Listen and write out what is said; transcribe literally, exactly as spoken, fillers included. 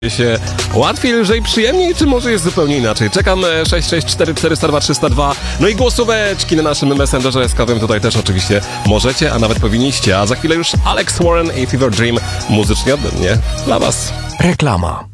się łatwiej, lżej, przyjemniej, czy może jest zupełnie inaczej? Czekam sześć sześć cztery cztery zero dwa trzy zero dwa. No i głosóweczki na naszym Messengerze eskawym tutaj też oczywiście możecie, a nawet powinniście. A za chwilę już Alex Warren i Fever Dream muzycznie ode mnie dla was. Reklama.